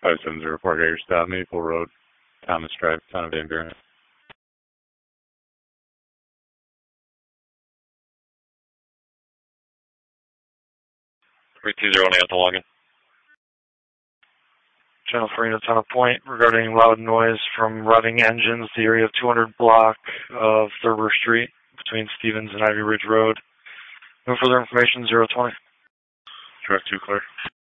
570 Park Acres Stop, Maple Road, Thomas Drive, Town of Van Buren. 320 Anthem login. Channel Farina, Town of Point, regarding loud noise from running engines, the area of 200 block of Thurber Street between Stevens and Ivy Ridge Road. No further information, 020. Direct 2 clear.